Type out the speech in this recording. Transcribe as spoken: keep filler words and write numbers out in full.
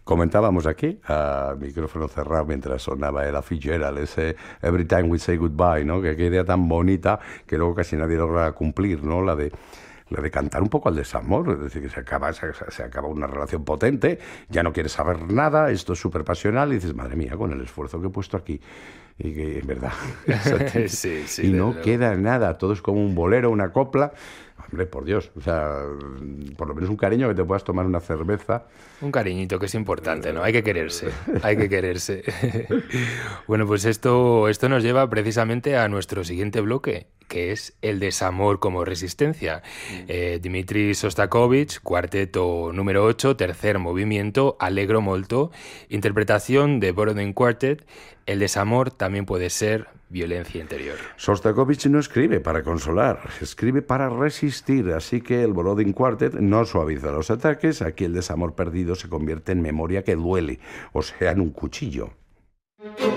Comentábamos aquí, a micrófono cerrado, mientras sonaba Ella Fitzgerald, ese Every Time We Say Goodbye, ¿no? Que qué idea tan bonita que luego casi nadie logra cumplir, ¿no? La de la de cantar un poco al desamor, es decir, que se acaba, se, se acaba una relación potente, ya no quieres saber nada, esto es súper pasional, y dices, madre mía, con el esfuerzo que he puesto aquí, y que en verdad, sí, sí, y no luego. queda nada, todo es como un bolero, una copla. Hombre, por Dios, o sea, por lo menos un cariño, que te puedas tomar una cerveza. Un cariñito, que es importante, ¿no? Hay que quererse, hay que quererse. Bueno, pues esto, esto nos lleva precisamente a nuestro siguiente bloque, que es el desamor como resistencia. Eh, Dmitri Sostakovich, cuarteto número ocho, tercer movimiento, Allegro molto, interpretación de Borodin Quartet. El desamor también puede ser violencia interior. Sostakovich no escribe para consolar, escribe para resistir, así que el Borodin Quartet no suaviza los ataques, aquí el desamor perdido se convierte en memoria que duele, o sea, en un cuchillo.